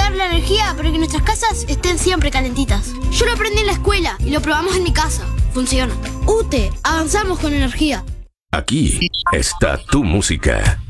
cuidar la energía para que nuestras casas estén siempre calentitas. Yo lo aprendí en la escuela y lo probamos en mi casa. Funciona. UTE, avanzamos con energía. Aquí está tu música.